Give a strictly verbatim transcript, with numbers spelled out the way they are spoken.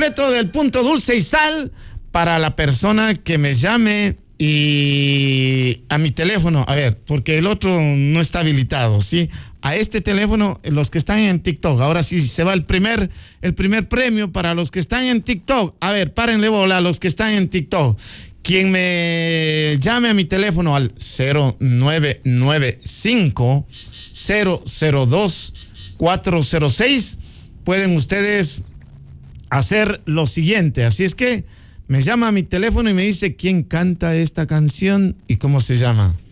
reto del punto dulce y sal para la persona que me llame y a mi teléfono, a ver, porque el otro no está habilitado, ¿sí? A este teléfono, los que están en TikTok, ahora sí se va el primer, el primer premio para los que están en TikTok. A ver, párenle bola, los que están en TikTok. Quien me llame a mi teléfono al cero nueve nueve cinco, cero cero dos, cuatro cero seis, pueden ustedes hacer lo siguiente. Así es que me llama a mi teléfono y me dice quién canta esta canción y cómo se llama.